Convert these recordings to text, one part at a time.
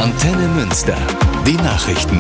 Antenne Münster. Die Nachrichten.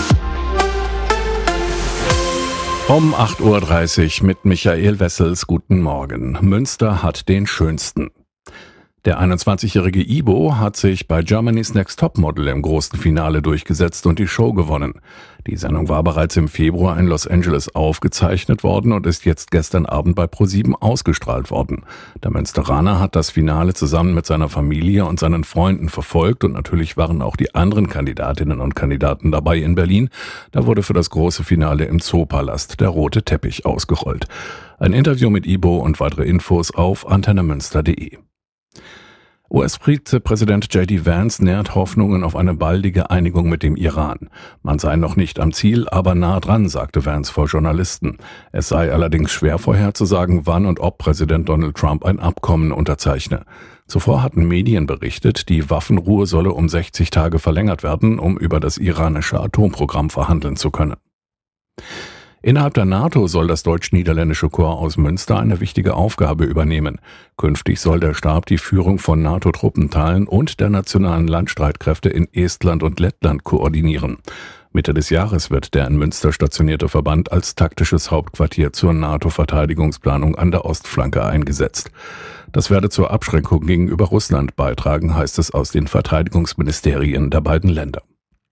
Um 8.30 Uhr mit Michael Wessels. Guten Morgen. Münster hat den schönsten. Der 21-jährige Ibo hat sich bei Germany's Next Topmodel im großen Finale durchgesetzt und die Show gewonnen. Die Sendung war bereits im Februar in Los Angeles aufgezeichnet worden und ist jetzt gestern Abend bei ProSieben ausgestrahlt worden. Der Münsteraner hat das Finale zusammen mit seiner Familie und seinen Freunden verfolgt und natürlich waren auch die anderen Kandidatinnen und Kandidaten dabei in Berlin. Da wurde für das große Finale im Zoopalast der rote Teppich ausgerollt. Ein Interview mit Ibo und weitere Infos auf antennemünster.de. US-Vizepräsident J.D. Vance nährt Hoffnungen auf eine baldige Einigung mit dem Iran. Man sei noch nicht am Ziel, aber nah dran, sagte Vance vor Journalisten. Es sei allerdings schwer vorherzusagen, wann und ob Präsident Donald Trump ein Abkommen unterzeichne. Zuvor hatten Medien berichtet, die Waffenruhe solle um 60 Tage verlängert werden, um über das iranische Atomprogramm verhandeln zu können. Innerhalb der NATO soll das deutsch-niederländische Korps aus Münster eine wichtige Aufgabe übernehmen. Künftig soll der Stab die Führung von NATO-Truppenteilen und der nationalen Landstreitkräfte in Estland und Lettland koordinieren. Mitte des Jahres wird der in Münster stationierte Verband als taktisches Hauptquartier zur NATO-Verteidigungsplanung an der Ostflanke eingesetzt. Das werde zur Abschreckung gegenüber Russland beitragen, heißt es aus den Verteidigungsministerien der beiden Länder.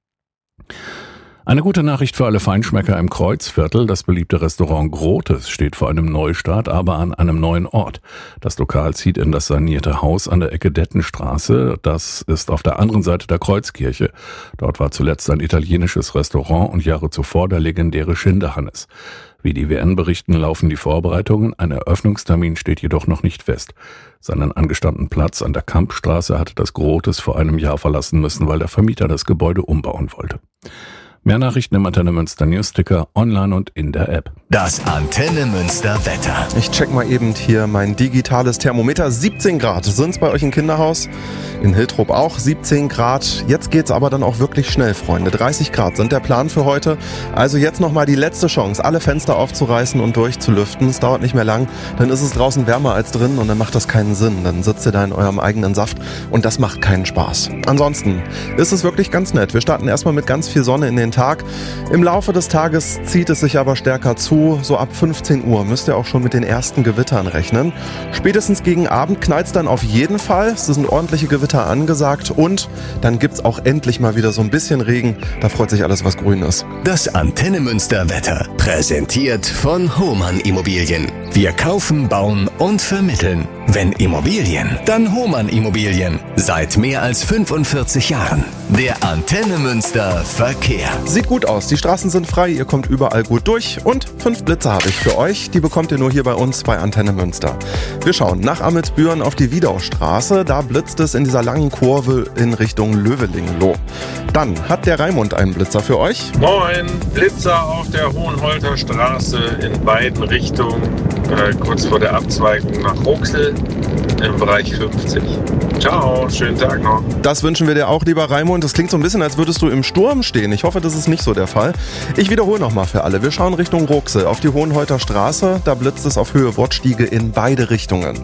Eine gute Nachricht für alle Feinschmecker im Kreuzviertel. Das beliebte Restaurant Grotes steht vor einem Neustart, aber an einem neuen Ort. Das Lokal zieht in das sanierte Haus an der Ecke Dettenstraße. Das ist auf der anderen Seite der Kreuzkirche. Dort war zuletzt ein italienisches Restaurant und Jahre zuvor der legendäre Schinderhannes. Wie die WN berichten, laufen die Vorbereitungen. Ein Eröffnungstermin steht jedoch noch nicht fest. Seinen angestammten Platz an der Kampstraße hatte das Grotes vor einem Jahr verlassen müssen, weil der Vermieter das Gebäude umbauen wollte. Mehr Nachrichten im Antenne Münster Newsticker, online und in der App. Das Antenne Münster Wetter. Ich check mal eben hier mein digitales Thermometer. 17 Grad sind's bei euch im Kinderhaus. In Hiltrop auch 17 Grad. Jetzt geht's aber dann auch wirklich schnell, Freunde. 30 Grad sind der Plan für heute. Also jetzt nochmal die letzte Chance, alle Fenster aufzureißen und durchzulüften. Es dauert nicht mehr lang. Dann ist es draußen wärmer als drin und dann macht das keinen Sinn. Dann sitzt ihr da in eurem eigenen Saft und das macht keinen Spaß. Ansonsten ist es wirklich ganz nett. Wir starten erstmal mit ganz viel Sonne in den Tag. Im Laufe des Tages zieht es sich aber stärker zu. So ab 15 Uhr müsst ihr auch schon mit den ersten Gewittern rechnen. Spätestens gegen Abend knallt's dann auf jeden Fall. Es sind ordentliche Gewitter angesagt und dann gibt's auch endlich mal wieder so ein bisschen Regen. Da freut sich alles, was grün ist. Das Antenne Münster Wetter. Präsentiert von Hohmann Immobilien. Wir kaufen, bauen und vermitteln. Wenn Immobilien, dann Hohmann Immobilien. Seit mehr als 45 Jahren. Der Antenne Münster Verkehr. Sieht gut aus. Die Straßen sind frei. Ihr kommt überall gut durch. Und 5 Blitze habe ich für euch. Die bekommt ihr nur hier bei uns bei Antenne Münster. Wir schauen nach Amelsbüren auf die Wiedaustraße. Da blitzt es in dieser langen Kurve in Richtung Löwelingenloh. Dann hat der Raimund einen Blitzer für euch. Moin, Blitzer auf der Hohenholter Straße in beiden Richtungen, kurz vor der Abzweigung nach Ruxel im Bereich 50. Ciao, schönen Tag noch. Das wünschen wir dir auch, lieber Raimund. Das klingt so ein bisschen, als würdest du im Sturm stehen. Ich hoffe, das ist nicht so der Fall. Ich wiederhole nochmal für alle. Wir schauen Richtung Ruxel auf die Hohenholter Straße. Da blitzt es auf Höhe Wortstiege in beide Richtungen.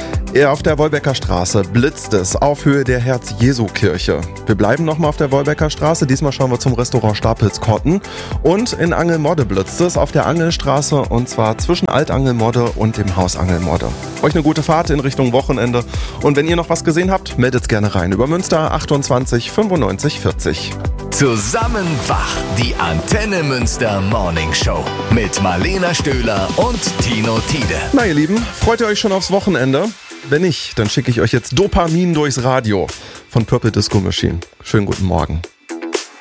Auf der Wolbecker Straße blitzt es auf Höhe der Herz-Jesu-Kirche. Wir bleiben nochmal auf der Wolbecker Straße. Diesmal schauen wir zum Restaurant Stapelskotten. Und in Angelmodde blitzt es auf der Angelstraße und zwar zwischen Altangelmodde und dem Haus Angelmodde. Euch eine gute Fahrt in Richtung Wochenende. Und wenn ihr noch was gesehen habt, meldet's gerne rein über Münster 28 95 40. Zusammen wach, die Antenne Münster Morning Show mit Marlena Stöhler und Tino Tiede. Na ihr Lieben, freut ihr euch schon aufs Wochenende? Wenn nicht, dann schicke ich euch jetzt Dopamin durchs Radio von Purple Disco Machine. Schönen guten Morgen.